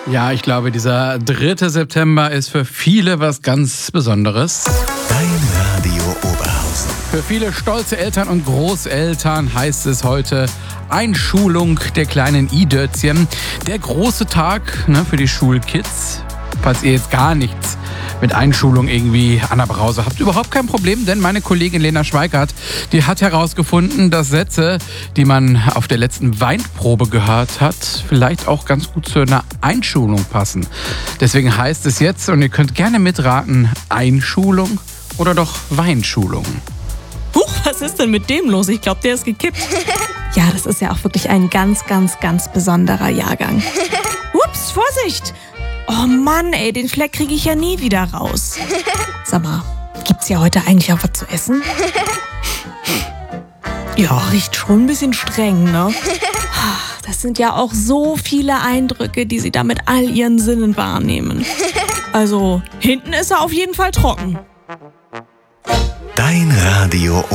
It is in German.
Ja, ich glaube, dieser 3. September ist für viele was ganz Besonderes. Dein Radio Oberhausen. Für viele stolze Eltern und Großeltern heißt es heute Einschulung der kleinen I-Dötzchen. Der große Tag für die Schulkids. Falls ihr jetzt gar nichts mit Einschulung irgendwie an der Brause habt, überhaupt kein Problem, denn meine Kollegin Lena Schweikart, die hat herausgefunden, dass Sätze, die man auf der letzten Weinprobe gehört hat, vielleicht auch ganz gut zu einer Einschulung passen. Deswegen heißt es jetzt, und ihr könnt gerne mitraten, Einschulung oder doch Weinschulung. Huch, was ist denn mit dem los? Ich glaube, der ist gekippt. Ja, das ist ja auch wirklich ein ganz, ganz, ganz besonderer Jahrgang. Ups, Vorsicht! Oh Mann, ey, den Fleck kriege ich ja nie wieder raus. Sag mal, gibt's ja heute eigentlich auch was zu essen? Ja, riecht schon ein bisschen streng, ne? Das sind ja auch so viele Eindrücke, die sie da mit all ihren Sinnen wahrnehmen. Also, hinten ist er auf jeden Fall trocken. Dein Radio